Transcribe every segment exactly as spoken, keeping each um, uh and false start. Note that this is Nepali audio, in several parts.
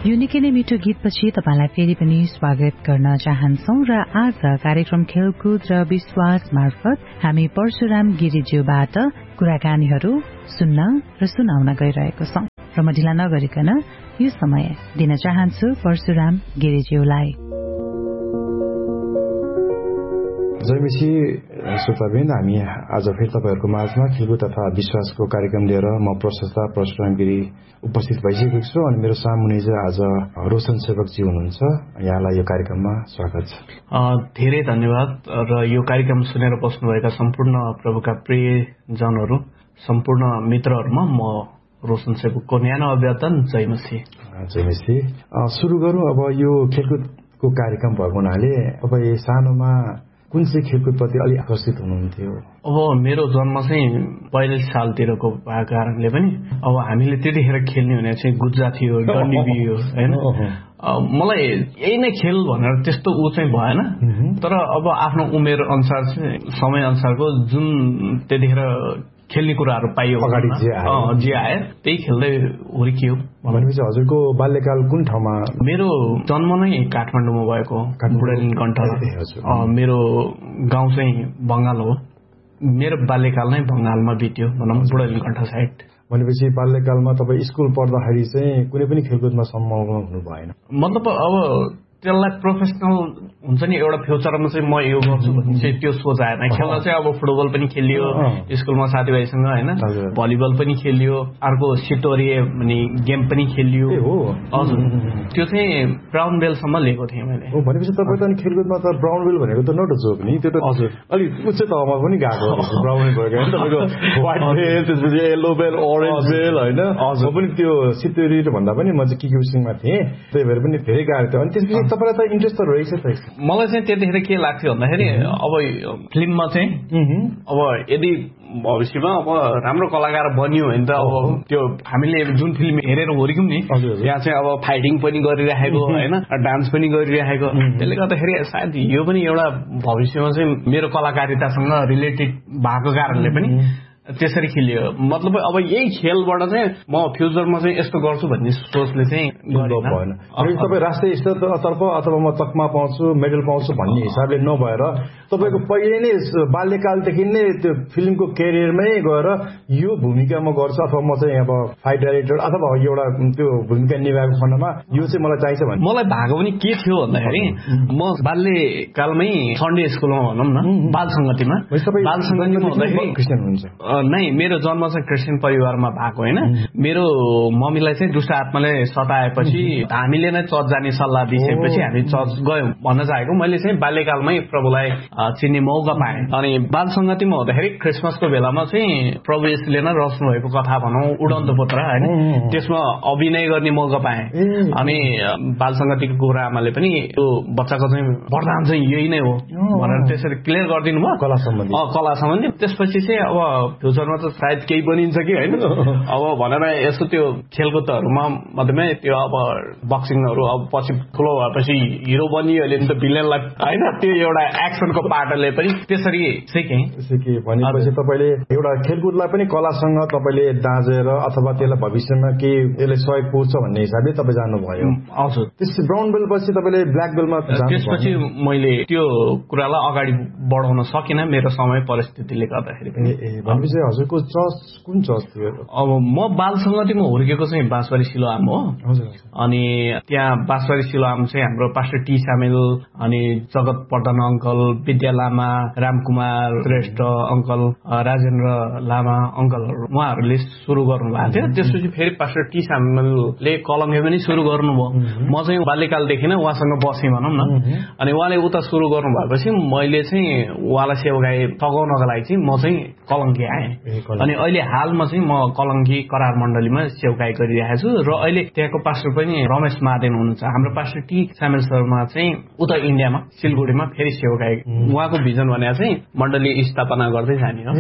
यो निकै नै मिठो गीतपछि तपाईलाई फेरि पनि स्वागत गर्न चाहन्छौं र आज कार्यक्रम खेलकुद र विश्वास मार्फत हामी परशुराम गिरिज्यूबाट कुराकानीहरू सुन्न र सुनाउन गइरहेको छौं र म ढिला नगरिकन यो समय दिन चाहन्छु परशुराम गिरिज्यूलाई। जयमसी श्रोतावृन्द, हामी आज फेरि तपाईहरुको माझमा खेलकुद तथा विश्वासको कार्यक्रम लिएर म प्रशस्ता परशुराम गिरी उपस्थित भइसकेको छु अनि मेरो सामुने चाहिँ आज रोशन सेवकजी हुनुहुन्छ। यहाँलाई यो कार्यक्रममा स्वागत छ। धेरै धन्यवाद र यो कार्यक्रम सुनेर बस्नुभएका सम्पूर्ण प्रभुका प्रिय जनहरू, सम्पूर्ण मित्रहरूमा म रोशन सेवकको न्यानो अभिवादन। जयमसी। जयमसी। सुरु गरौँ। अब यो खेलकुदको कार्यक्रम भएको हुनाले तपाईँ सानोमा कुन चाहिँ खेलकुदप्रति अलि आकर्षित हुनुहुन्थ्यो? अब मेरो जन्म चाहिँ बयालिस सालतिरको भएको कारणले पनि अब हामीले त्यतिखेर खेल्ने हुने चाहिँ गुज्जा थियो, डन्डी बियो हैन। मलाई यही नै खेल भनेर त्यस्तो ऊ चाहिँ भएन, तर अब आफ्नो उमेर अनुसार चाहिँ समय अनुसारको जुन त्यतिखेर खेल्ने कुराहरू पाइयो अगाडि जे आयो त्यही खेल्दै हुर्कियो। भनेपछि हजुरको बाल्यकाल कुन ठाउँमा? मेरो जन्म नै काठमाडौँमा भएको, बुढालिन कण्ठ। मेरो गाउँ चाहिँ बंगाल हो। मेरो बाल्यकाल नै बंगालमा बित्यो भनौँ, बुढालिन कण्ठ साइड। भनेपछि बाल्यकालमा तपाईँ स्कुल पढ्दाखेरि चाहिँ कुनै पनि खेलकुदमा सम्मान हुनु भएन? मतलब अब त्यसलाई प्रोफेसनल हुन्छ नि, एउटा फ्युचरमा चाहिँ म यो गर्छु भन्ने चाहिँ त्यो सोच आएन। खेल्न चाहिँ अब फुटबल पनि खेलियो स्कुलमा साथीभाइसँग हैन, भलिबल पनि खेलियो, अर्को सिटोरी भन्ने गेम पनि खेलियो। हजुर, त्यो चाहिँ ब्राउन बेलसम्म लिएको थिएँ मैले। हो, भनेपछि तपाईँ त नि खेलकुदमा त ब्राउन बेल भनेको त नट जोक नि, त्यो त हजुर अलि उच्च तहमा पनि गएको ब्राउन बेल भएको हैन। तपाईको व्हाइट बेल, त्यसपछि येलो बेल, ऑरेन्ज बेल हैन। म पनि त्यो सिटोरी भन्दा पनि म चाहिँ किकबक्सिङमा थिएँ, त्यही भएर पनि धेरै गाह्रो थियो। अनि त्यसपछि तपाईलाई त इन्ट्रेस्ट त रहेछ त? मलाई चाहिँ त्यतिखेर के लाग्थ्यो भन्दाखेरि अब फिल्ममा चाहिँ अब यदि भविष्यमा अब राम्रो कलाकार बनियो भने त अब त्यो हामीले जुन फिल्म हेरेर हुर्क्यौं नि, यहाँ चाहिँ अब फाइटिङ पनि गरिरहेको हैन, डान्स पनि गरिरहेको, त्यसले गर्दाखेरि सायद यो पनि एउटा भविष्यमा चाहिँ मेरो कलाकारितासँग रिलेटेड भएको कारणले पनि त्यसरी खेलियो। मतलब अब यही खेलबाट चाहिँ म फ्युचरमा चाहिँ यस्तो गर्छु भन्ने सोचले चाहिँ भएन। अनि तपाईँ राष्ट्रिय स्तरतर्फ अथवा म तकमा पाउँछु, मेडल पाउँछु भन्ने हिसाबले नभएर तपाईँको पहिले नै बाल्यकालदेखि नै त्यो फिल्मको क्यारियरमै गएर यो भूमिका म गर्छु अथवा म चाहिँ अब फाइट डाइरेक्टर अथवा एउटा त्यो भूमिका निभाएको खण्डमा यो चाहिँ मलाई चाहिन्छ भन्ने? मलाई भागो पनि के थियो भन्दाखेरि म बाल्यकालमै सन्डे स्कुलमा भनौँ न, बाल सङ्गतिमा बाल सङ्गतिमा हुँदाखेरि क्रिस्चियन हुन्छ नै, मेरो जन्म चाहिँ क्रिस्चियन परिवारमा भएको होइन। मेरो मम्मीलाई चाहिँ दुष्ट आत्माले सताएपछि हामीले नै चर्च जाने सल्लाह दिइसकेपछि हामी चर्च गयौँ। भन्न चाहेको मैले चाहिँ बाल्यकालमै प्रभुलाई चिन्ने मौका पाएँ। अनि बाल सङ्गतिमा हुँदाखेरि क्रिसमसको बेलामा चाहिँ प्रभु येशूले नै रच्नु भएको कथा भनौँ, उडन्त पुत्र होइन, त्यसमा अभिनय गर्ने मौका पाएँ। अनि बाल सङ्गतिको गुरुआमाले पनि यो बच्चाको चाहिँ वरदान चाहिँ यही नै हो भनेर त्यसरी क्लियर गरिदिनु भयो, कला सम्बन्धी कला सम्बन्धी। त्यसपछि चाहिँ अब फ्युचरमा त सायद केही बनिन्छ कि होइन अब भनेर यसो त्यो खेलकुदहरूमा मध्येमै त्यो अब बक्सिङहरू अब पछि ठुलो भएपछि हिरो बनिहाल्यो नि त भिलेनलाई होइन, त्यो एउटा एक्सनको पाटोले पनि त्यसरी सिकेँ सिकेँ भनेपछि तपाईँले एउटा खेलकुदलाई पनि कलासँग तपाईँले दाँजेर अथवा त्यसलाई भविष्यमा के यसले सहयोग पुग्छ भन्ने हिसाबले तपाईँ जानुभयो। हजुर, त्यसपछि ब्राउन बेल पछि तपाईँले ब्ल्याक बेलमा त्यसपछि मैले त्यो कुरालाई अगाडि बढाउन सकिनँ मेरो समय परिस्थितिले गर्दाखेरि। भनेपछि हजुरको चर्च कुन चर्च थियो? अब म बाल सङ्गतिमा हुर्केको चाहिँ बाँसबारी सिलोआम हो। अनि त्यहाँ बाँसबारी सिलोआम चाहिँ हाम्रो पास्टर टी सामेल, अनि जगत प्रधान अङ्कल, विद्या लामा, रामकुमार श्रेष्ठ अङ्कल, राजेन्द्र लामा अङ्कलहरू उहाँहरूले सुरु गर्नुभएको थियो। त्यसपछि फेरि पास्टर टी सामेलले कलङ्गे पनि सुरु गर्नुभयो। म चाहिँ बाल्यकालदेखि नै उहाँसँग बसेँ भनौँ न। अनि उहाँले उता सुरु गर्नु भएपछि मैले चाहिँ उहाँलाई सेवागाई सघाउनको लागि चाहिँ म चाहिँ कलङ्गी आएँ। अनि अहिले हालमा चाहिँ म कलङ्गी करार मण्डलीमा सेवाकाई गरिरहेको छु र अहिले त्यहाँको पास्टर पनि रमेश महादेव हुनुहुन्छ। हाम्रो पास्टर टी सामेल शर्मा चाहिँ उता इन्डियामा सिलगढीमा फेरि सेवाकाई, उहाँको भिजन भने चाहिँ मण्डली स्थापना गर्दै जाने हो।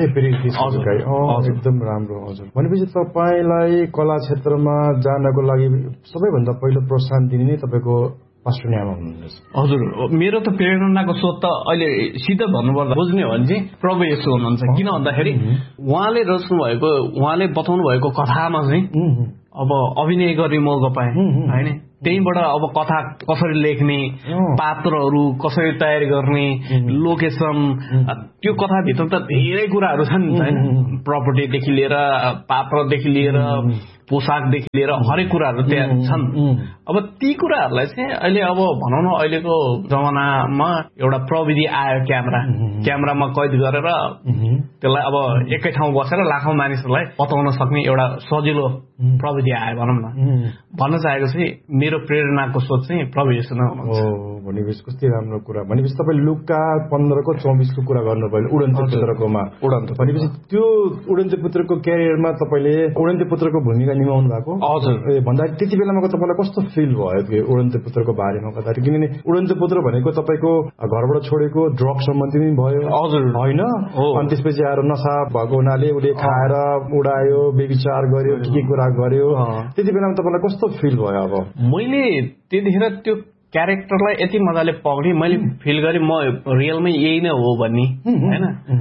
एकदम राम्रो। हजुर, भनेपछि तपाईँलाई कला क्षेत्रमा जानको लागि सबैभन्दा पहिलो प्रोत्साहन दिने नै तपाईँको पास्टर न्यामा हुनुहुन्छ। हजुर, मेरो त प्रेरणाको स्रोत त अहिले सिधै भन्नुपर्दा बुझ्ने हो भने चाहिँ प्रभु येशू हुनुहुन्छ। किन भन्दाखेरि उहाँले रच्नु भएको, उहाँले बताउनु भएको कथामा चाहिँ अब अभिनय गर्ने मौका पाएँ होइन। त्यहीबाट अब कथा कसरी लेख्ने, पात्रहरू कसरी तयारी गर्ने, लोकेसन, त्यो कथाभित्र त धेरै कुराहरू छन् हैन, प्रपर्टीदेखि लिएर पात्रदेखि लिएर पोसाकदेखि लिएर हरेक कुराहरू त्यहाँ छन्। अब ती कुराहरूलाई चाहिँ अहिले अब भनौँ न अहिलेको जमानामा एउटा प्रविधि आयो, क्यामेरा क्यामेरामा कैद गरेर त्यसलाई अब एकै ठाउँ बसेर लाखौं मानिसहरूलाई बताउन सक्ने एउटा सजिलो प्रविधि आयो भनौँ न। भन्न चाहेको चाहिँ मेरो प्रेरणाको स्रोत चाहिँ प्रविधिसँग हुनुहुन्छ। भनेपछि कति राम्रो कुरा। भनेपछि तपाईँ लुका पन्ध्रको चौबिसको कुरा गर्नुभयो उडन्ते पुत्रकोमा। उडन्ते भनेपछि त्यो उडन्ते पुत्रको क्यारियरमा तपाईँले उडन्ते पुत्रको भूमिका निभाउनु भएको। हजुर। ए भन्दा त्यति बेलामा तपाईँलाई कस्तो फिल भयो त्यो उडन्ते पुत्रको बारेमा कता? किनभने उडन्ते पुत्र भनेको तपाईँको घरबाट छोडेको ड्रग सम्बन्धी पनि भयो। हजुर। होइन, अनि त्यसपछि आएर नशा भएको हुनाले उसले खाएर उडायो, व्यभिचार गर्यो, के के कुरा गर्यो। त्यति बेलामा तपाईँलाई कस्तो फिल भयो? अब मैले त्यतिखेर त्यो क्यारेक्टरलाई यति मजाले पक्रेँ, मैले फिल गरेँ म रियलमै यही नै हो भन्ने हैन।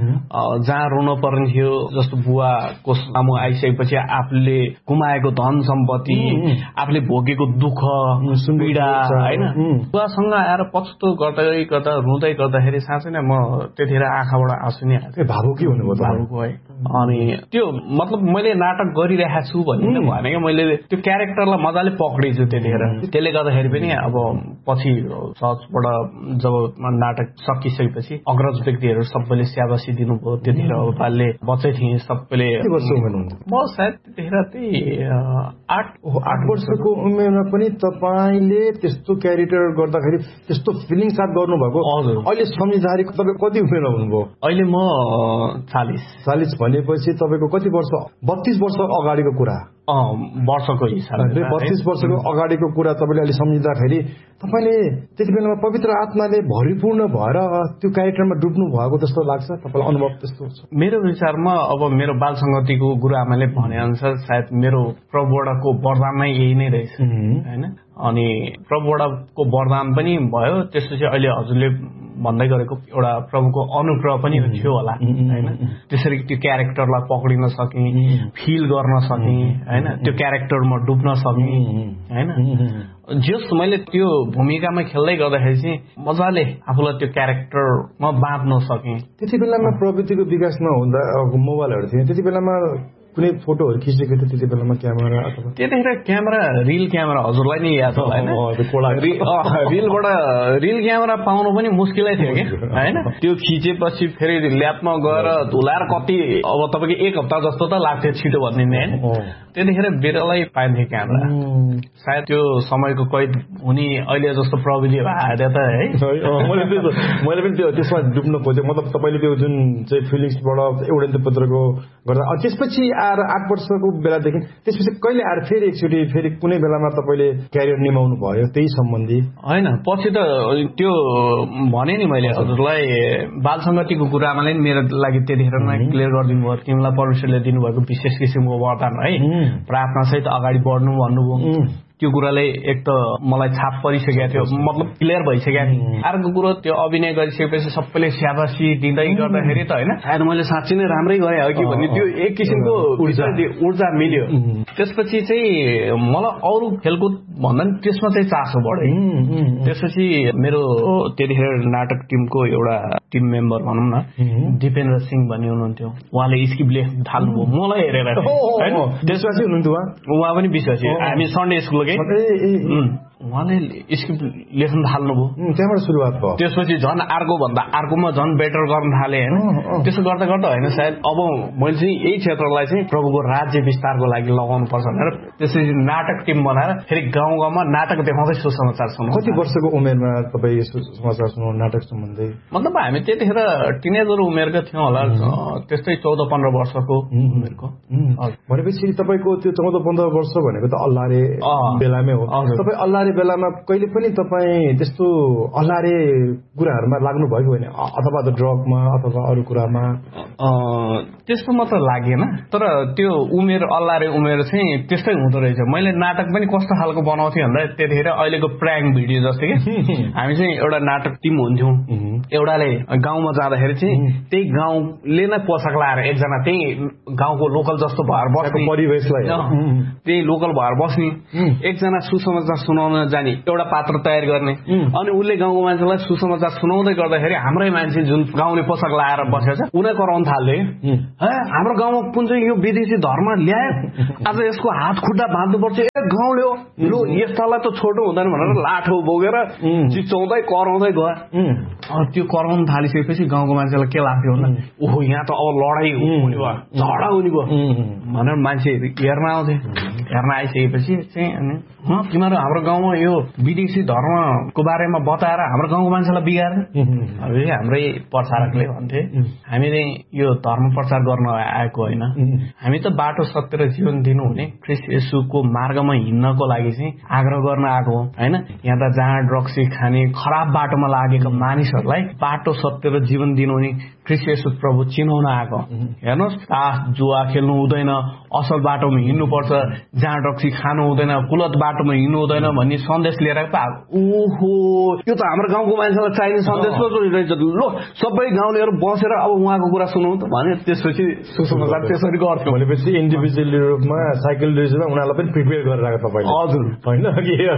जहाँ रुन पर्ने थियो, जस्तो बुवाको सामु आइसकेपछि आफूले गुमाएको धन सम्पत्ति, आफूले भोगेको दुःख पीडा हैन, बुवासँग आएर पछुतो गर्दै गर्दा रुँदै गर्दाखेरि साँच्चै नै म त्यतिखेर आँखाबाट आँसु नै आयो। भावुकी हुनुभयो? भावुक है। अनि त्यो मतलब मैले नाटक गरिरहेको छु भन्ने भनेको मैले त्यो क्यारेक्टरलाई मजाले पक्रेछु त्यतिखेर। त्यसले गर्दाखेरि पनि अब पछि चर्चबाट जब नाटक सकिसकेपछि अग्रज व्यक्तिहरू सबैले स्याबासी दिनुभयो। त्यतिखेर अब बाल्य बच्चै थिएँ, सबैले। म सायद त्यतिखेर त्यही आठ आठ वर्षको उमेरमा पनि तपाईँले त्यस्तो क्यारेक्टर गर्दाखेरि त्यस्तो फिलिङ साथ गर्नुभएको। अहिले सम्झिँदाखेरि तपाईँ कति उमेरमा हुनुभयो? अहिले म चालिस। चालिस भनेपछि तपाईँको कति वर्ष? बत्तीस वर्ष अगाडिको कुरा। वर्षको हिसाबले बत्तीस वर्षको अगाडिको कुरा तपाईँले अहिले सम्झिँदाखेरि तपाईँले त्यति बेलामा पवित्र आत्माले भरिपूर्ण भएर त्यो क्यारेक्टरमा डुब्नु भएको जस्तो लाग्छ तपाईँलाई? अनुभव त्यस्तो छ? मेरो विचारमा अब मेरो बाल सङ्गतिको गुरुआमाले भने अनुसार सायद मेरो प्रभुबाटको वरदान नै यही नै रहेछ हैन। अनि प्रभुबाटको वरदान पनि भयो, त्यसपछि अहिले हजुरले भन्दै गरेको एउटा प्रभुको अनुग्रह पनि थियो होला हैन। त्यसरी त्यो क्यारेक्टरलाई पक्रिन सकेँ, फिल गर्न सकेँ हैन, त्यो क्यारेक्टरमा डुब्न सकेँ हैन। जस मैले त्यो भूमिकामा खेल्दै गर्दाखेरि चाहिँ मजाले आफूलाई त्यो क्यारेक्टरमा बाँध्न सकेँ। त्यति बेलामा प्रविधिको विकास नहुँदा मोबाइलहरू थिएन, त्यति बेलामा कुनै फोटोहरू खिचेको थियो त्यति बेलामा क्यामेरा अथवा? त्यतिखेर क्यामेरा रिल क्यामेरा हजुरलाई नै याद होला हैन। रिलबाट रिल क्यामेरा पाउनु पनि मुस्किलै थियो कि हैन। त्यो खिचेपछि फेरि ल्याबमा गएर धुलाएर कति अब तपाईँको एक हप्ता जस्तो त लाग्थ्यो छिटो भनिदिने हैन। त्यतिखेर बिरलै पाइन्थ्यो क्यामेरा। सायद त्यो समयको कैद हुने अहिले जस्तो प्रविधि भए त है। मैले पनि त्यो त्यसमा डुब्न खोजेँ। मतलब तपाईँले त्यो जुन चाहिँ फिलिङ्सबाट उडन्ते पुत्रको गर्दा त्यसपछि आएर आठ वर्षको बेलादेखि त्यसपछि कहिले आएर फेरि एकचोटि फेरि कुनै बेलामा तपाईँले क्यारियर निभाउनु भयो त्यही सम्बन्धी? होइन, पछि त त्यो भने नि मैले हजुरलाई बाल सङ्गतिको कुरामा मेरो लागि त्यतिखेर नै क्लियर गरिदिनु भयो। तिमीलाई परमेश्वरले दिनुभएको विशेष किसिमको वरदान है, प्रार्थना सहित अगाडि बढ्नु भन्नुभयो। त्यो कुराले एक त मलाई छाप परिसकेको थियो, मतलब क्लियर भइसकेको थियो। अर्को कुरो त्यो अभिनय गरिसकेपछि सबैले स्याबासी दिँदै गर्दाखेरि त होइन सायद मैले साँच्चै नै राम्रै गरेँ हो कि भन्ने त्यो एक किसिमको ऊर्जा मिल्यो। त्यसपछि चाहिँ मलाई अरू खेलकुद भन्दा पनि त्यसमा चाहिँ चासो बढ्यो। त्यसपछि मेरो त्यतिखेर नाटक टिमको एउटा टिम मेम्बर भनौँ न दिपेन्द्र सिंह भन्ने हुनुहुन्थ्यो, उहाँले स्क्रिप्ट लेख्न थाल्नुभयो मलाई हेरेर। विश्वासी हुनुहुन्थ्यो उहाँ पनि विश्वासी। हामी सन्डे स्कुल उहाँले स्क्रिप्ट लेख्न थाल्नुभयो, त्यहाँबाट सुरुवात भयो। त्यसपछि झन् अर्को भन्दा अर्कोमा झन् बेटर गर्न थाले होइन। त्यसो गर्दा गर्दा होइन सायद अब मैले चाहिँ यही क्षेत्रलाई चाहिँ प्रभुको राज्य विस्तारको लागि लगाउनु पर्छ भनेर त्यसपछि नाटक टिम बनाएर फेरि गाउँ गाउँमा नाटक देखाउँदै सुसमाचार सुनाउनु। कति वर्षको उमेरमा तपाईँ समाचार सुनाउनु नाटक सम्बन्धी? मतलब हामी त्यतिखेर टिनेजर उमेरका थियौँ होला, त्यस्तै चौध पन्ध्र वर्षको उमेरको। भनेपछि तपाईँको त्यो चौध पन्ध्र वर्ष भनेको त अल्लारे बेलामै हो। तपाईँ अल्लारे बेलामा कहिले पनि तपाईँ त्यस्तो अल्लारे कुराहरूमा लाग्नु भएको होइन, अथवा त ड्रगमा अथवा अरू कुरामा? त्यस्तो मात्र लागेन, तर त्यो उमेर अल्लारे उमेर चाहिँ त्यस्तै हुँदो रहेछ। मैले नाटक पनि कस्तो खालको बनाउँथेँ भन्दा त्यतिखेर अहिलेको प्राङ्क भिडियो जस्तै कि हामी चाहिँ एउटा नाटक टिम हुन्थ्यौँ, एउटाले गाउँमा जाँदाखेरि चाहिँ त्यही गाउँले नै पोसाक लाएर एकजना त्यही गाउँको लोकल जस्तो भएर बस्ने, परिवेशलाई त्यही लोकल भएर बस्ने, एकजना सुसमाचार सुनाउन जाने एउटा पात्र तयार गर्ने अनि उसले गाउँको मान्छेलाई सुसमाचार सुनाउँदै गर्दाखेरि हाम्रै मान्छे जुन गाउँले पोसाक लाएर बसेको छ उनी कराउन थाल्यो है हाम्रो गाउँमा कुन चाहिँ यो विदेशी धर्म ल्यायो आज यसको हात खुट्टा बाँध्नुपर्छ ए गाउँले हो लो यस्तालाई त छोटो हुँदैन भनेर लाठो बोकेर चिचाउँदै कराउँदै गयो त्यो कराउन थालिसकेपछि गाउँको मान्छेलाई के लाग्थ्यो भन्दा ओहो यहाँ त अब लडाई हुने भयो झगडा हुने भयो भनेर मान्छे हेर्न आउँथे हेर्न आइसकेपछि चाहिँ अनि तिमीहरू हाम्रो गाउँमा यो विदेशी धर्मको बारेमा बताएर हाम्रो गाउँको मान्छेलाई बिगार्ने हाम्रै प्रचारकले भन्थे हामीले यो धर्म प्रचार गर्न आएको होइन हामी त बाटो सत्य र जीवन दिनुहुने ख्रिस्ट येशूको मार्गमा हिँड्नको लागि चाहिँ आग्रह गर्न आएको हो होइन यहाँ त जहाँ ड्रग्स खाने खराब बाटोमा लागेको मानिसहरूलाई बाटो सत्य र जीवन दिनुहुने ख्रिस्ट येशू प्रभु चिनाउन आएको हेर्नुहोस् तास जुवा खेल्नु हुँदैन असल बाटोमा हिँड्नुपर्छ जहाँ ड्रग्स खानु हुँदैन कुलत बाटोमा हिँड्नु हुँदैन भन्ने सन्देश लिएर ओहो यो त हाम्रो गाउँको मान्छेलाई चाहिने सन्देश रहेछ लो सबै गाउँलेहरू बसेर अब उहाँको कुरा सुनौ त भने त्यसपछि सुसमाचार त्यसरी गर्थ्यो भनेपछि इन्डिभिजुअल रूपमा साइकल रेसमा उनीहरूलाई पनि प्रिपेयर गरेर राखेको तपाईँ हजुर होइन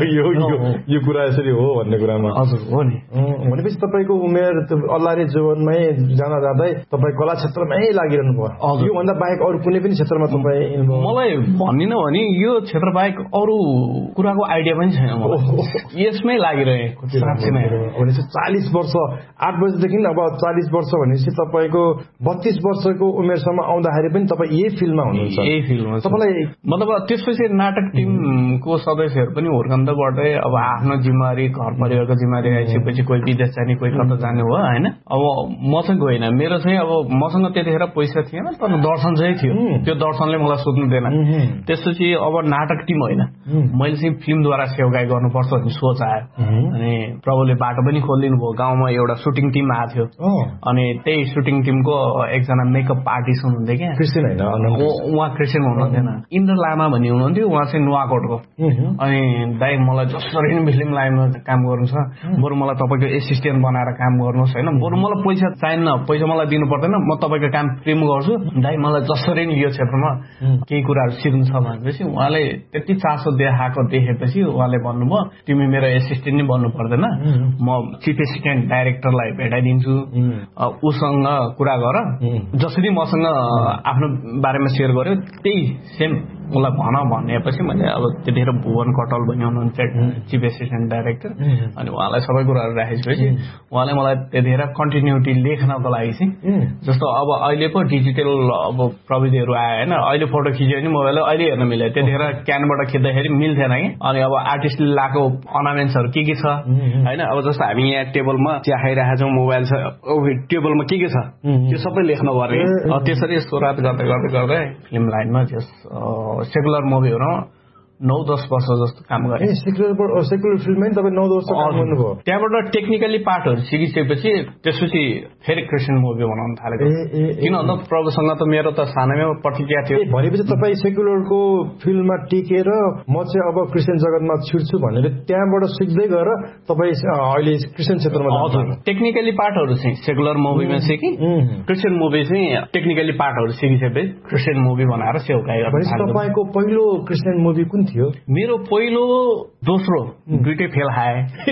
यो कुरा यसरी हो भन्ने कुरामा हजुर हो नि भनेपछि तपाईँको उमेर अल्लारे जीवनमै जान जाँदै तपाईँ कला क्षेत्रमै लागिरहनु भयो योभन्दा बाहेक अरू कुनै पनि क्षेत्रमा तपाईँ मलाई भन्दिन भने यो क्षेत्र बाहेक अरू कुराको आइडिया पनि छैन मलाई यसमै लागिरहेको भनेपछि चालिस वर्ष आठ बजेदेखि अब चालिस वर्ष भनेपछि तपाईँको बत्तीस वर्षको उमेरसम्म आउँदाखेरि पनि तपाईँ यही फिल्डमा हुनुहुन्छ यही फिल्डमा तपाईँलाई मतलब त्यसपछि नाटक टिमको सदस्यहरू पनि हुर्कँदै बढ्दै अब आफ्नो जिम्मेवारी घर परिवारको जिम्मेवारी आइसकेपछि कोही विदेश जाने कोही कता जाने हो होइन अब म चाहिँ गएन मेरो चाहिँ अब मसँग त्यतिखेर पैसा थिएन तर दर्शन चाहिँ थियो त्यो दर्शनले मलाई सोध्नु दिएन त्यसपछि अब नाटक टिम होइन मैले चाहिँ फिल्मद्वारा सेवाई गर्नुपर्छ भन्ने सोच आयो अनि प्रभुले बाटो पनि खोलिदिनु भयो गाउँमा एउटा सुटिङ टिम आएको थियो अनि त्यही सुटिङ टिमको एकजना मेकअप आर्टिस्ट हुनुहुन्थ्यो क्या क्रिस्चियन होइन उहाँ क्रिस्चियन हुनुहुन्थेन इन्द्र लामा भन्ने हुनुहुन्थ्यो उहाँ चाहिँ नुवाकोटको अनि दाइ मलाई जसरी नै फिल्म लाइनमा काम गर्नु छ बरु मलाई तपाईँको एसिस्टेन्ट बनाएर काम गर्नुहोस् होइन बरु मलाई पैसा चाहिन्न पैसा मलाई दिनु पर्दैन म तपाईँको काम फ्रीमा गर्छु दाइ मलाई जसरी नै यो क्षेत्रमा केही कुराहरू सिक्नु छ भनेपछि उहाँले त्यति चासो देखाएको देखेपछि उहाँले भन्नुभयो तिमी मेरो एसिस्टेन्ट नै बन्नु पर्दैन म चिफ एसिस्टेन्ट डाइरेक्टरलाई भेटाइदिन्छु उसँग कुरा गर जसरी मसँग आफ्नो बारेमा सेयर गर्यो त्यही सेम उसलाई भन भनेपछि मैले अब त्यतिखेर भुवन कटल भन्ने हुनुहुन्छ चिफ एसिस्टेन्ट डाइरेक्टर अनि उहाँलाई सबै कुराहरू राखेपछि उहाँले मलाई त्यतिखेर कन्टिन्युटी लेख्नको लागि चाहिँ जस्तो अब अहिले पो डिजिटल अब प्रविधिहरू आयो होइन अहिले फोटो खिच्यो भने मोबाइल अहिले हेर्न मिल्यो त्यतिखेर क्यानबाट खिच्दाखेरि मिल्थेन कि अनि अब आर्टिस्टले लगाएको अर्नामेन्ट्सहरू के के छ होइन अब जस्तो हामी यहाँ टेबलमा चिया खाइरहेको छौँ मोबाइल छ टेबलमा के के छ त्यो सबै लेख्नु पर्ने त्यसरी सुरुवात गर्दै गर्दै गर्दै फिल्म लाइनमा जस सेकुलर मुभीहरू नौ दस वर्ष जस्तो काम गरेँ सेकुलर सेकुलर फिल्ममै तपाईँ नौ दस वर्ष काम गर्नुभयो त्यहाँबाट टेक्निकली पार्टहरू सिकिसकेपछि त्यसपछि फेरि क्रिस्चियन मुभी बनाउन थालेको किन भन्दा प्रभुसँग त मेरो त सानैमा प्रतिक्रिया थियो भनेपछि तपाईँ सेकुलरको फिल्ममा टिकेर म चाहिँ अब क्रिस्चियन जगतमा छिर्छु भनेर त्यहाँबाट सिक्दै गएर तपाईँ अहिले क्रिस्चियन क्षेत्रमा हजुर टेक्निकली पार्टहरू चाहिँ सेकुलर मुभीमा सिकेँ क्रिस्चियन मुभी चाहिँ टेक्निकली पार्टहरू सिकिसकेपछि क्रिस्चियन मुभी बनाएर सेवकाई गर्नु तपाईँको पहिलो क्रिस्चियन मुभी कुन थियो मेरो पहिलो दोस्रो दुइटै फेल खाए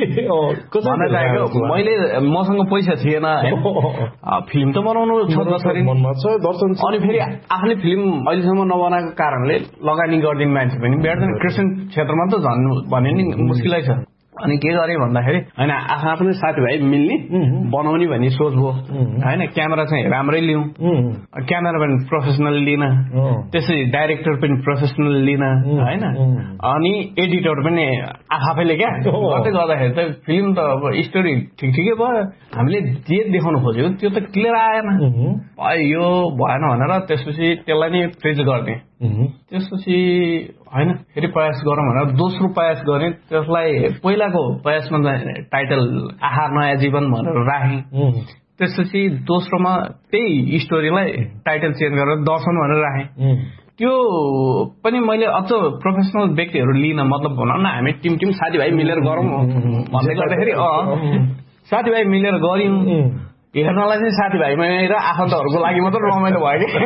मैले मसँग पैसा थिएन फिल्म त बनाउनु छ जसरी अनि फेरि आफूले फिल्म अहिलेसम्म नबनाएको कारणले लगानी गरिदिने मान्छे पनि भेट्दैन क्रिस्चियन क्षेत्रमा त झन् भने नि मुस्किलै छ अनि के गरेँ भन्दाखेरि होइन आफ्नो आफ्नो साथीभाइ मिल्ने बनाउने भन्ने सोच भयो होइन क्यामेरा चाहिँ राम्रै लिउँ क्यामेरा पनि प्रोफेसनल लिन त्यसै डाइरेक्टर पनि प्रोफेसनल लिन होइन अनि एडिटर पनि आफैले क्या गर्दै गर्दाखेरि त फिल्म त अब स्टोरी ठिक ठिकै भयो हामीले जे देखाउनु खोजेको त्यो त क्लियर आएन यो भएन भनेर त्यसपछि त्यसलाई नै फ्रिज गर्ने त्यसपछि होइन फेरि प्रयास गरौँ भनेर दोस्रो प्रयास गरेँ त्यसलाई पहिलाको प्रयासमा टाइटल आहार नयाँ जीवन भनेर राखेँ त्यसपछि दोस्रोमा त्यही स्टोरीलाई टाइटल चेन्ज गरेर दर्शन भनेर राखेँ त्यो पनि मैले अझ प्रोफेसनल व्यक्तिहरू लिन मतलब भनौँ न हामी टिम टिम साथीभाइ मिलेर गरौँ भन्दै गर्दाखेरि साथीभाइ मिलेर गऱ्यौँ हेर्नलाई चाहिँ साथीभाइमा र आफन्तहरूको लागि मात्र रमाइलो भयो कि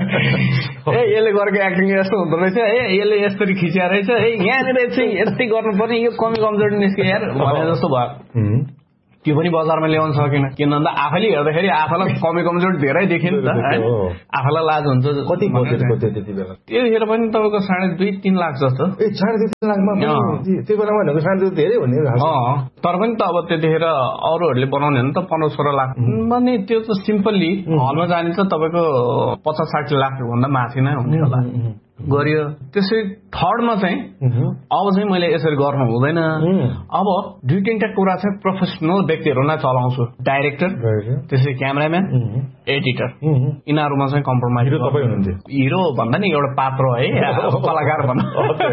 ए यसले गरेको एक्टिङ यस्तो हुँदो रहेछ ए यसले यसरी खिच्या रहेछ ए यहाँनिर चाहिँ यस्तै गर्नुपर्ने यो कमी कमजोरी निस्क्यो यार भने जस्तो भयो। त्यो पनि बजारमा ल्याउन सकेन किन भन्दा आफैले हेर्दाखेरि आफैलाई कमी कमजोरी धेरै देख्यो नि त आफैलाई लाज हुन्छ। कति त्यति बेला त्यतिखेर पनि तपाईँको साढे दुई तिन लाख जस्तो ए साढे दुई तिन लाखमा त्यो बेलामा भनेको साढे दुई धेरै भन्ने तर पनि त अब त्यतिखेर अरूहरूले बनाउने हो नि त पन्ध्र सोह्र लाख भने त्यो त सिम्पल्ली हलमा जाने त तपाईँको पचास साठी लाख भन्दा माथि नै हुने होला गरियो। त्यसै थर्डमा चाहिँ अब चाहिँ मैले यसरी गर्नु हुँदैन अब दुई तिनवटा कुरा चाहिँ प्रोफेसनल व्यक्तिहरूलाई चलाउँछु डाइरेक्टर त्यसै क्यामेराम्यान एडिटर यिनीहरूमा चाहिँ कम्प्रोमाइज हिरो भन्दा नि एउटा पात्र है कलाकार भन्दा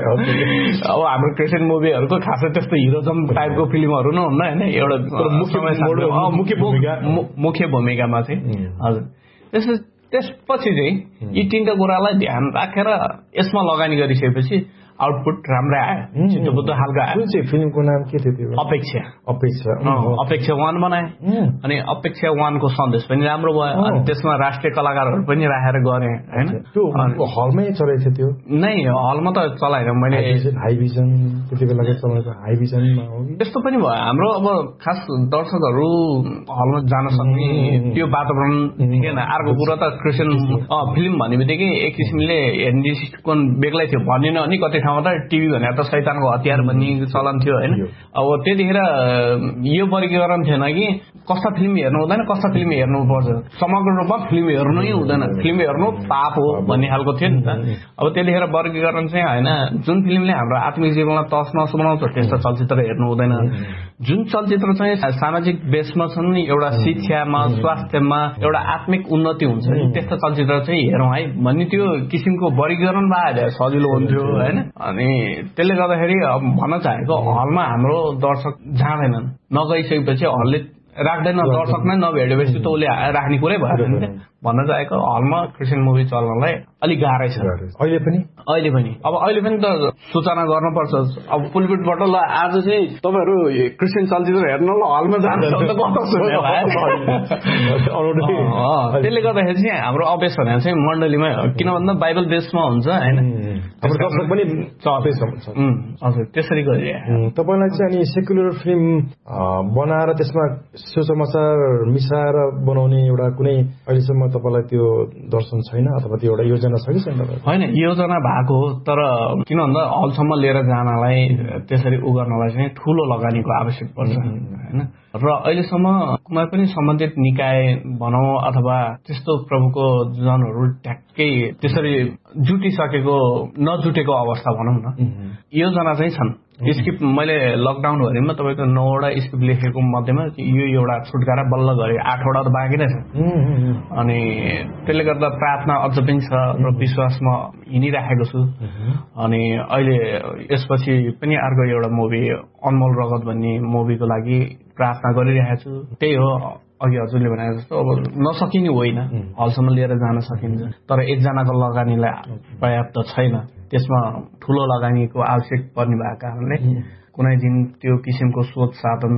अब हाम्रो क्रिस्चियन मुभीहरूको खासै त्यस्तो हिरोजम टाइपको फिल्महरू नै हुन्न होइन एउटा मुख्य भूमिकामा चाहिँ हजुर। त्यसै त्यसपछि चाहिँ यी तीनटा कुरालाई ध्यान राखेर यसमा लगानी गरिसकेपछि आउटपुट राम्रै आयो छिटो बुद्धो खालको आयो। कुन चाहिँ फिल्मको नाम के थियो त्यो? अपेक्षा। अपेक्षा अपेक्षा वान बनाए अनि अपेक्षा वानको सन्देश पनि राम्रो भयो अनि त्यसमा राष्ट्रिय कलाकारहरू पनि राखेर गरे होइन। त्यो हलमै चलाएको थियो त्यो नै हलमा त चलाएन मैले हाई भिजन त्यति बेला चलाएको हाई भिजनमा हो कि त्यस्तो पनि भयो। हाम्रो अब खास दर्शकहरू हलमा जान सक्ने त्यो वातावरण थिएन। अर्को कुरा त क्रिस्चियन फिल्म भन्ने बित्तिकै एक किसिमले हेर्ने दृष्टिकोण बेग्लै थियो भनिन अनि कति ठाउँमा त टिभी भनेर त शैतानको हतियार भन्ने चलन थियो होइन। अब त्यतिखेर यो वर्गीकरण थिएन कि कस्ता फिल्म हेर्नु हुँदैन कस्ता फिल्म हेर्नुपर्छ समग्र रूपमा फिल्म हेर्नु नै हुँदैन फिल्म हेर्नु पाप हो भन्ने खालको थियो नि त। अब त्यतिखेर वर्गीकरण चाहिँ होइन जुन फिल्मले हाम्रो आत्मिक जीवनलाई तस नस बनाउँछ त्यस्तो चलचित्र हेर्नु हुँदैन। जुन चलचित्र चाहिँ सामाजिक बेसमा छन् एउटा शिक्षामा स्वास्थ्यमा एउटा आत्मिक उन्नति हुन्छ त्यस्तो चलचित्र चाहिँ हेरौँ है भन्ने त्यो किसिमको वर्गीकरण भए सजिलो हुन्थ्यो होइन। अनि त्यसले गर्दाखेरि अब भन्न चाहेको हलमा हाम्रो दर्शक जाँदैनन् नगइसकेपछि हलले राख्दैन दर्शक नै नभेटेपछि त उसले राख्ने कुरै भएन नि भन्न चाहेको हलमा क्रिस्चियन मुभी चल्नलाई अलिक गाह्रै छ अहिले पनि अहिले पनि अब अहिले पनि त सूचना गर्नुपर्छ। अब पुलपिटबाट ल आज चाहिँ तपाईँहरू क्रिस्चियन चलचित्र हेर्न ल हलमा जान्छ त्यसले गर्दाखेरि चाहिँ हाम्रो अभ्यास भनेर चाहिँ मण्डलीमै किन भन्दा बाइबल बेसमा हुन्छ होइन पनि हजुर त्यसरी गरे। तपाईँलाई चाहिँ अनि सेक्युलर फिल्म बनाएर त्यसमा सुसमाचार मिसाएर बनाउने एउटा कुनै अहिलेसम्म तपाईँलाई त्यो दर्शन छैन अथवा त्यो एउटा योजना छ कि छैन? होइन योजना भएको हो तर किन भन्दा हलसम्म लिएर जानलाई त्यसरी उ गर्नलाई चाहिँ ठुलो लगानीको आवश्यक पर्छ होइन। र अहिलेसम्म कुनै पनि सम्बन्धित निकाय भनौँ अथवा त्यस्तो प्रभुको जनहरू ट्याक्कै त्यसरी जुटिसकेको नजुटेको अवस्था भनौँ न योजना चाहिँ छन्। स्क्रिप्ट मैले लकडाउन भरिमा तपाईँको नौवटा स्क्रिप्ट लेखेको मध्येमा यो एउटा छुटकारा बल्ल गरे आठवटा त बाँकी नै छ। अनि त्यसले गर्दा प्रार्थना अझ पनि छ र विश्वासमा हिँडिराखेको छु। अनि अहिले यसपछि पनि अर्को एउटा मुभी अनमोल रगत भन्ने मुभीको लागि प्रार्थना गरिरहेको छु। त्यही हो अघि हजुरले भने जस्तो अब नसकिने होइन हलसम्म लिएर जान सकिन्छ तर एकजनाको लगानीलाई पर्याप्त छैन त्यसमा ठुलो लगानीको आवश्यक पर्ने भएको कारणले कुनै दिन त्यो किसिमको स्रोत साधन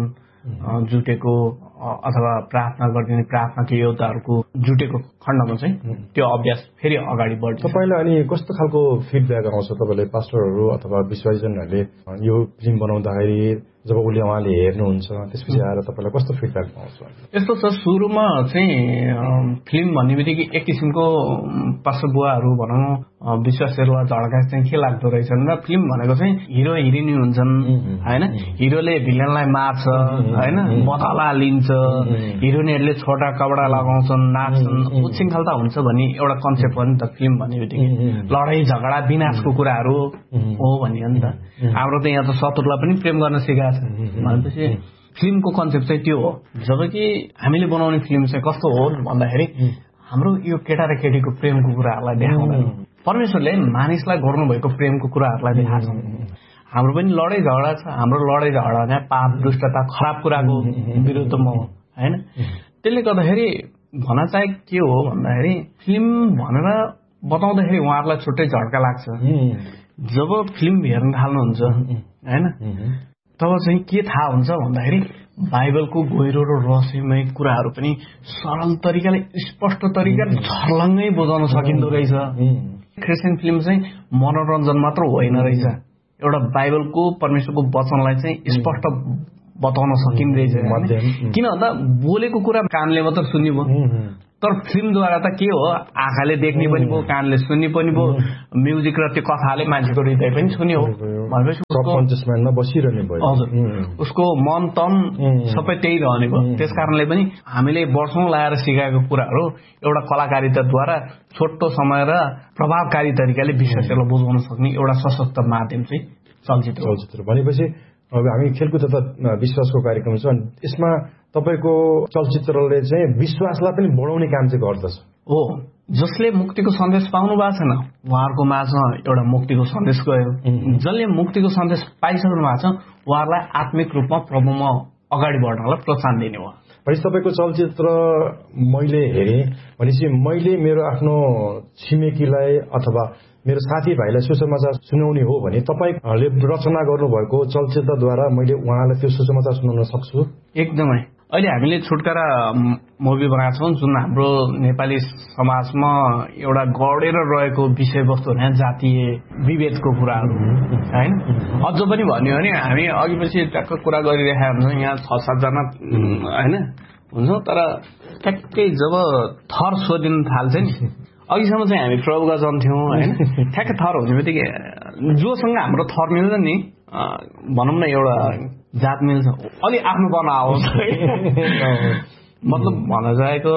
जुटेको अथवा प्रार्थना गरिदिने प्रार्थनाको योद्धाहरूको जुटेको खण्डमा चाहिँ त्यो अभ्यास फेरि अगाडि बढ्छ। तपाईँलाई अनि कस्तो खालको फिडब्याक आउँछ तपाईँले पास्टरहरू अथवा विश्वासीजनहरूले यो फिल्म बनाउँदाखेरि जब उसले उहाँले हेर्नुहुन्छ त्यसपछि आएर तपाईँलाई कस्तो फिडब्याक आउँछ? यस्तो छ सुरुमा चाहिँ फिल्म भन्ने बित्तिकै एक किसिमको पास्टर बुवाहरू भनौँ विश्वासीहरूलाई झड्का चाहिँ के लाग्दो रहेछ र फिल्म भनेको चाहिँ हिरो हिरोइनी हुन्छन् होइन हिरोले भिलेनलाई मार्छ होइन बदला लिन्छ हिरोइनहरूले छोटा कपडा लगाउँछन् नाच्छन् उच्छृङ्खलता हुन्छ भन्ने एउटा कन्सेप्ट हो नि त फिल्म भन्ने बित्तिकै लडाइँ झगडा विनाशको कुराहरू हो भन्ने हो नि त। हाम्रो त यहाँ त शत्रुलाई पनि प्रेम गर्न सिकाएको छ भनेपछि फिल्मको कन्सेप्ट चाहिँ त्यो हो। जबकि हामीले बनाउने फिल्म चाहिँ कस्तो हो भन्दाखेरि हाम्रो यो केटा र केटीको प्रेमको कुराहरूलाई देखाउँदैन परमेश्वरले मानिसलाई गर्नुभएको प्रेमको कुराहरूलाई देखाएको छ। हाम्रो पनि लडाइँ झगडा छ हाम्रो लडाइँ झगडा भने पाप दुष्टता खराब कुराको विरुद्धमा हो होइन। त्यसले गर्दाखेरि भन्न चाहे के हो भन्दाखेरि फिल्म भनेर बताउँदाखेरि उहाँहरूलाई छुट्टै झड्का लाग्छ। जब फिल्म हेर्न थाल्नुहुन्छ होइन तब चाहिँ के थाहा हुन्छ भन्दाखेरि बाइबलको गहिरो र रहस्यमय कुराहरू पनि सरल तरिकाले स्पष्ट तरिकाले छर्लङ्गै बुझाउन सकिँदो रहेछ। क्रिस्चियन फिल्म चाहिँ मनोरञ्जन मात्र होइन रहेछ, एउटा बाइबलको परमेश्वरको वचनलाई चाहिँ स्पष्ट बताउन सकिँदैछ। किन भन्दा बोलेको कुरा कानले मात्र सुन्ने भयो, तर फिल्मद्वारा त के हो, आँखाले देख्ने पनि भयो, कानले सुन्ने पनि भयो, म्युजिक र त्यो कथाले मान्छेको हृदय पनि छुने हो भनेपछि हजुर उसको मन तन सबै त्यही रहने भयो। त्यस कारणले पनि हामीले वर्षौं लाएर सिकाएको कुराहरू एउटा कलाकारिताद्वारा छोटो समय र प्रभावकारी तरिकाले विश्वलाई बुझाउन सक्ने एउटा सशक्त माध्यम चाहिँ चलचित्र चलचित्र भनेपछि अब हामी खेलकुद तथा विश्वासको कार्यक्रम छ, यसमा तपाईको चलचित्रले चाहिँ विश्वासलाई पनि बढाउने काम चाहिँ गर्दछ हो। जसले मुक्तिको सन्देश पाउनु भएको छैन उहाँहरूको माझमा एउटा मुक्तिको सन्देश गयो, जसले मुक्तिको सन्देश पाइसक्नु भएको छ उहाँहरूलाई आत्मिक रूपमा प्रभुमा अगाडि बढ्नलाई प्रोत्साहन दिने हो। भनेपछि तपाईँको चलचित्र मैले हेरेँ भनेपछि मैले मेरो आफ्नो छिमेकीलाई अथवा मेरो साथीभाइलाई सुसमाचार सुनाउने हो भने तपाईँले रचना गर्नुभएको चलचित्रद्वारा मैले उहाँलाई त्यो सुसमाचार सुनाउन सक्छु? एकदमै। अहिले हामीले छुटकारा मुभी बनाएको छौँ जुन हाम्रो नेपाली समाजमा एउटा गडेर रहेको विषयवस्तु होइन, जातीय विभेदको कुराहरू होइन। अझ पनि भन्यो भने हामी अघि पछि ट्याक्क कुरा गरिरहेका हुन्छौँ, यहाँ छ सातजना होइन हुन्छ, तर ठ्याक्कै जब थर सोधिन थाल्छ नि अघिसम्म चाहिँ हामी प्रभुका जन्थ्यौँ होइन, ठ्याक्कै थर हुने बित्तिकै जोसँग हाम्रो थर मिल्छ नि भनौँ न एउटा जात मिल्छ अलि आफ्नो बनाओस् मतलब भन्न चाहेको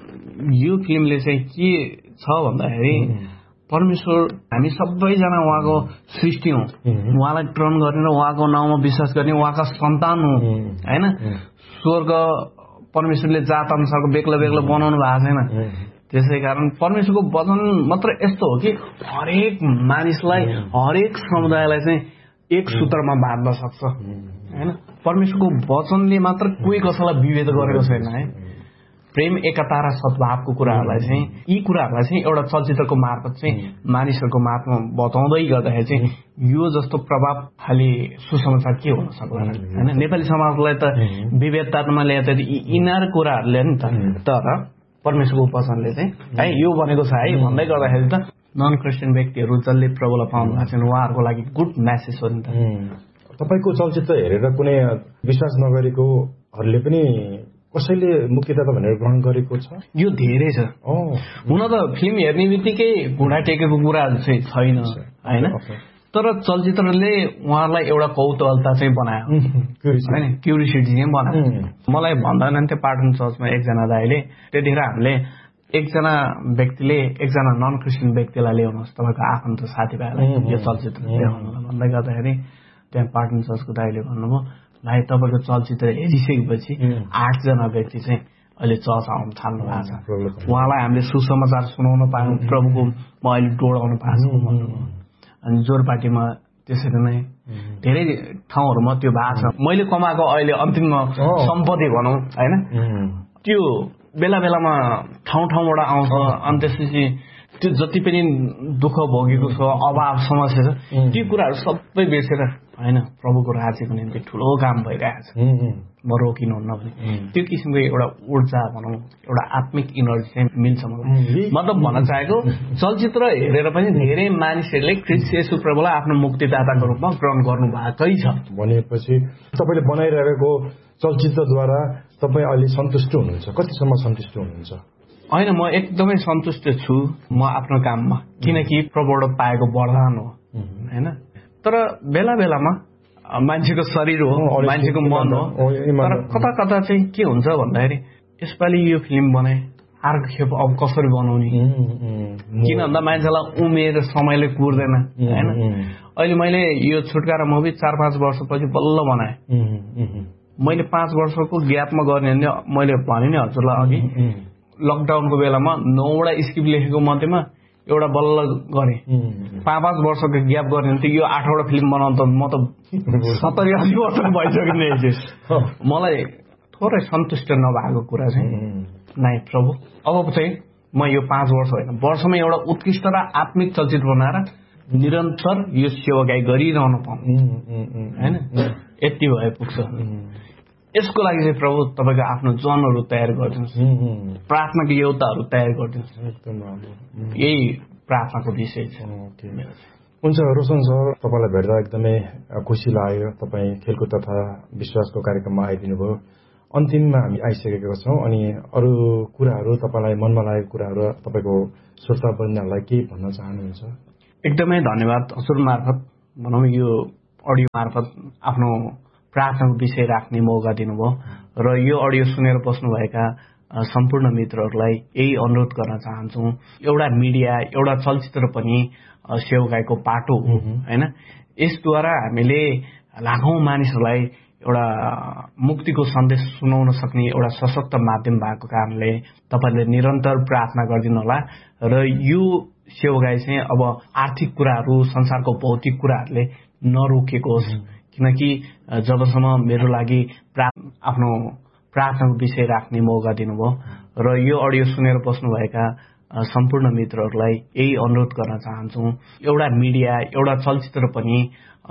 यो फिल्मले चाहिँ के छ भन्दाखेरि परमेश्वर हामी सबैजना उहाँको सृष्टि हौँ, उहाँलाई ट्रन गर्ने र उहाँको नाउँमा विश्वास गर्ने उहाँका सन्तान हौँ होइन। स्वर्ग परमेश्वरले जात अनुसारको बेग्ला बेग्ला बनाउनु भएको छैन, त्यसै कारण परमेश्वरको वचन मात्र यस्तो हो कि हरेक मानिसलाई हरेक समुदायलाई चाहिँ एक सूत्रमा बाँध्न सक्छ होइन। परमेश्वरको वचनले मात्र कोही कसैलाई विभेद गरेको छैन है। प्रेम एकता र सद्भावको कुराहरूलाई चाहिँ यी कुराहरूलाई चाहिँ एउटा चलचित्रको मार्फत चाहिँ मानिसहरूको मार्फतमा बताउँदै गर्दाखेरि चाहिँ यो जस्तो प्रभाव खालि सुसमाचार के हुन सक्दैन होइन। नेपाली समाजलाई त विभेदतामा ल्याए त यिनीहरू कुराहरूले नि त, तर परमेश्वरको वचनले चाहिँ है यो भनेको छ है भन्दै गर्दाखेरि त नन क्रिस्चियन व्यक्तिहरू जसले प्रभुलाई पाउनु भएको छैन उहाँहरूको लागि गुड म्यासेज हो नि त। तपाईँको चलचित्र हेरेर कुनै विश्वास नगरेकोहरूले पनि कसैले मुक्तिदाता भनेर ग्रहण गरेको छ? यो धेरै छ। हुन त फिल्म हेर्ने बित्तिकै घुँडा टेकेको कुराहरू चाहिँ छैन होइन, तर चलचित्रले उहाँहरूलाई एउटा कौतूहलता चाहिँ बनायो होइन, क्युरियोसिटी चाहिँ बनायो। मलाई भन्दैन थियो पाटन चर्चमा एकजना दाइले त्यतिखेर हामीले एकजना व्यक्तिले एकजना नन क्रिस्चियन व्यक्तिलाई ल्याउनुहोस् तपाईँको आफन्त साथीभाइलाई यो चलचित्र ल्याउनुलाई भन्दै गर्दाखेरि त्यहाँ पाटन चर्चको दाइले भन्नुभयो भाइ तपाईँको चलचित्र हेरिसकेपछि आठजना व्यक्ति चाहिँ अहिले चर्च आउनु थाल्नु भएको छ, उहाँलाई हामीले सुसमाचार सुनाउन पायौँ, प्रभुको म अहिले डोडाउनु पाएको छु भन्नुभयो। अनि जोरपाटीमा त्यसरी नै धेरै ठाउँहरूमा त्यो भएको छ। मैले कमाएको अहिले अन्तिम सम्पत्ति भनौँ होइन, त्यो बेला बेलामा ठाउँ ठाउँबाट आउँछ। अनि त्यसपछि त्यो जति पनि दुःख भोगेको छ, अभाव समस्या छ, ती कुराहरू सबै बिर्सेर होइन प्रभुको राज्यको निम्ति ठुलो काम भइरहेको छ, म रोकिनुहुन्न भने त्यो किसिमको एउटा ऊर्जा भनौँ एउटा आत्मिक इनर्जी चाहिँ मिल्छ मलाई। मतलब भन्न चाहेको चलचित्र हेरेर पनि धेरै मानिसहरूले ख्रीष्ट येशू प्रभुलाई आफ्नो मुक्तिदाताको रूपमा ग्रहण गर्नु भएकै छ। भनेपछि तपाईँले बनाइरहेको चलचित्रद्वारा तपाईँ अहिले सन्तुष्ट हुनुहुन्छ? कतिसम्म सन्तुष्ट हुनुहुन्छ? होइन, म एकदमै सन्तुष्ट छु म आफ्नो काममा, किनकि प्रभुबाट पाएको वरदान हो होइन। तर बेला बेलामा मान्छेको शरीर हो, मान्छेको मन हो, तर कता कता चाहिँ के हुन्छ भन्दाखेरि यसपालि यो फिल्म बनाए अर्को खेप अब कसरी बनाउने, किन भन्दा मान्छेलाई उमेर समयले कुर्दैन होइन। अहिले मैले यो छुटकारा मुभी चार पाँच वर्षपछि बल्ल बनाएँ। मैले पाँच वर्षको ग्यापमा गर्ने भने मैले भने नि हजुरलाई अघि लकडाउनको बेलामा नौवटा स्क्रिप्ट लेखेको मध्येमा एउटा बल्ल गरेँ। पाँच पाँच वर्षको ग्याप गर्ने भने यो आठवटा फिल्म बनाउनु त म त सत्तरी अस्सी वर्षको भइसक्ने थिएँ। मलाई थोरै सन्तुष्ट नभएको कुरा चाहिँ नाइ प्रभु अब चाहिँ म यो पाँच वर्ष होइन वर्षमा एउटा उत्कृष्ट र आत्मिक चलचित्र बनाएर निरन्तर यो सेवागाई गरिरहनु पाउँ होइन। यति भए पुग्छ। यसको लागि चाहिँ प्रभु तपाईँको आफ्नो जनहरू तयार गरिदिनुहोस्, प्रार्थनाको योद्धाहरू तयार गरिदिनुहोस्। यही प्रार्थनाको विषय छ। हुन्छ रोशन सर, तपाईँलाई भेट्दा एकदमै खुसी लाग्यो। तपाईँ खेलकुद तथा विश्वासको कार्यक्रममा आइदिनु भयो। अन्तिममा हामी आइसकेका छौँ अनि अरू कुराहरू तपाईँलाई मनमा लागेको कुराहरू तपाईँको श्रोतावृन्दलाई के भन्न चाहनुहुन्छ? एकदमै धन्यवाद। हजुर मार्फत भनौँ यो अडियो मार्फत आफ्नो प्रार्थनाको विषय राख्ने मौका दिनुभयो र यो अडियो सुनेर बस्नुभएका सम्पूर्ण मित्रहरूलाई यही अनुरोध गर्न चाहन्छौँ, एउटा मिडिया एउटा चलचित्र पनि सेवकाईको पाटो हो होइन। यसद्वारा हामीले लाखौं मानिसहरूलाई एउटा मुक्तिको सन्देश सुनाउन सक्ने एउटा सशक्त माध्यम भएको कारणले तपाईँले निरन्तर प्रार्थना गरिदिनु होला र यो सेवकाई चाहिँ अब आर्थिक कुराहरू संसारको भौतिक कुराहरूले नरोकेको होस्, किनकि जबसम्म मेरो लागि आफ्नो प्रार्थनाको विषय राख्ने मौका दिनुभयो र यो अडियो सुनेर बस्नुभएका सम्पूर्ण मित्रहरूलाई यही अनुरोध गर्न चाहन्छौँ, एउटा मिडिया एउटा चलचित्र पनि